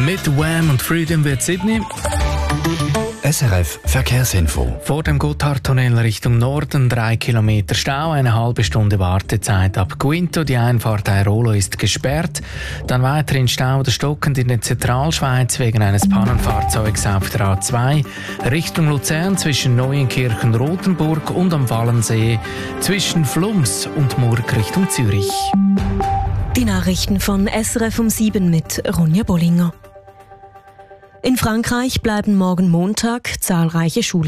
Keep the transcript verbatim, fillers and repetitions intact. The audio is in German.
Mit Wham und Freedom wird Sydney. S R F Verkehrsinfo. Vor dem Gotthardtunnel Richtung Norden drei Kilometer Stau, eine halbe Stunde Wartezeit ab Quinto. Die Einfahrt Airolo ist gesperrt. Dann weiterhin Stau oder stockend in der Zentralschweiz wegen eines Pannenfahrzeugs auf der A zwei. Richtung Luzern zwischen Neuenkirchen Rotenburg und am Wallensee zwischen Flums und Murg Richtung Zürich. Die Nachrichten von S R F um sieben mit Ronja Bollinger. In Frankreich bleiben morgen Montag zahlreiche Schulen